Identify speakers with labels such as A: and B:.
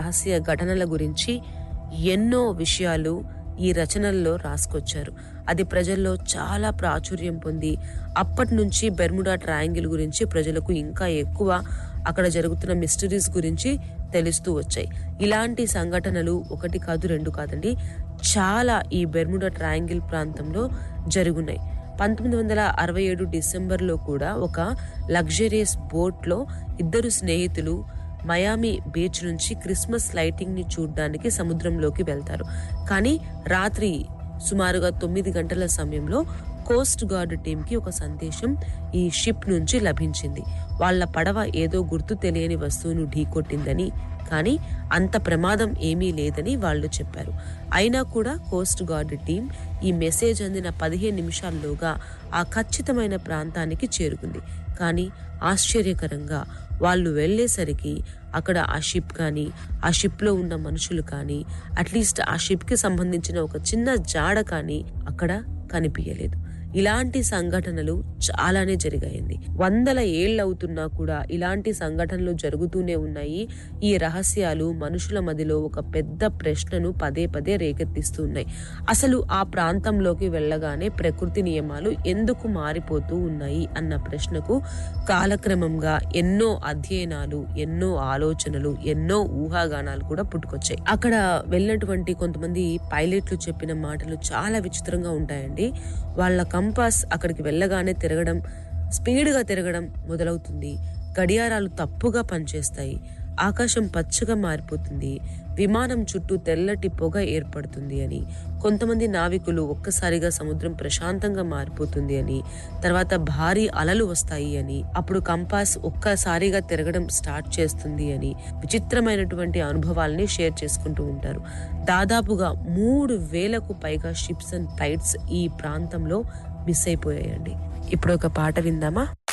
A: రహస్య ఘటనల గురించి ఎన్నో విషయాలు ఈ రచనల్లో రాసుకొచ్చారు. అది ప్రజల్లో చాలా ప్రాచుర్యం పొంది అప్పటి నుంచి బెర్ముడా ట్రయాంగిల్ గురించి ప్రజలకు ఇంకా ఎక్కువ అక్కడ జరుగుతున్న మిస్టరీస్ గురించి తెలుస్తూ వచ్చాయి. ఇలాంటి సంఘటనలు ఒకటి కాదు, రెండు కాదండి, చాలా ఈ బెర్ముడా ట్రయాంగిల్ ప్రాంతంలో జరుగున్నాయి. 1967 డిసెంబర్లో కూడా ఒక లగ్జరియస్ బోట్లో ఇద్దరు స్నేహితులు మయామి బీచ్ నుంచి క్రిస్మస్ లైటింగ్ ని చూడడానికి సముద్రంలోకి వెళ్తారు. కానీ రాత్రి సుమారుగా 9 గంటల సమయంలో కోస్ట్ గార్డ్ టీమ్ కి ఒక సందేశం ఈ షిప్ నుంచి లభించింది. వాళ్ళ పడవ ఏదో గుర్తు తెలియని వస్తువును ఢీకొట్టిందని, కానీ అంత ప్రమాదం ఏమీ లేదని వాళ్ళు చెప్పారు. అయినా కూడా కోస్ట్ గార్డ్ టీం ఈ మెసేజ్ అందిన 15 నిమిషాల్లోగా ఆ ఖచ్చితమైన ప్రాంతానికి చేరుకుంది. కానీ ఆశ్చర్యకరంగా వాళ్ళు వెళ్లేసరికి అక్కడ ఆ షిప్ కానీ, ఆ షిప్ లో ఉన్న మనుషులు కానీ, అట్లీస్ట్ ఆ షిప్ కి సంబంధించిన ఒక చిన్న జాడ కానీ అక్కడ కనిపించలేదు. ఇలాంటి సంఘటనలు చాలానే జరిగాయండి. 100 ఏళ్ళవుతున్నా కూడా ఇలాంటి సంఘటనలు జరుగుతూనే ఉన్నాయి. ఈ రహస్యాలు మనుషుల మధ్యలో ఒక పెద్ద ప్రశ్నను పదే పదే రేకెత్తిస్తూ ఉన్నాయి. అసలు ఆ ప్రాంతంలోకి వెళ్ళగానే ప్రకృతి నియమాలు ఎందుకు మారిపోతూ ఉన్నాయి అన్న ప్రశ్నకు కాలక్రమంగా ఎన్నో అధ్యయనాలు, ఎన్నో ఆలోచనలు, ఎన్నో ఊహాగానాలు కూడా పుట్టుకొచ్చాయి. అక్కడ వెళ్ళినటువంటి కొంతమంది పైలట్లు చెప్పిన మాటలు చాలా విచిత్రంగా ఉంటాయండి. వాళ్ళ కంపాస్ అక్కడికి వెళ్ళగానే స్పీడ్గా తిరగడం మొదలవుతుంది. గడియారాలు తప్పుగా పనిచేస్తాయి. ఆకాశం పచ్చగా మారిపోతుంది. విమానం చుట్టూ తెల్లటి పొగ ఏర్పడుతుంది అని, కొంతమంది నావికులు ఒక్కసారిగా సముద్రం ప్రశాంతంగా మారిపోతుంది అని, తర్వాత భారీ అలలు వస్తాయి అని, అప్పుడు కంపాస్ ఒక్కసారిగా తిరగడం స్టార్ట్ చేస్తుంది అని విచిత్రమైనటువంటి అనుభవాల్ని షేర్ చేసుకుంటూ ఉంటారు. దాదాపుగా 3000కు పైగా షిప్స్ అండ్ ఫ్లైట్స్ ఈ ప్రాంతంలో మిస్ అయిపోయాయండి. ఇప్పుడు ఒక పాట విందామా?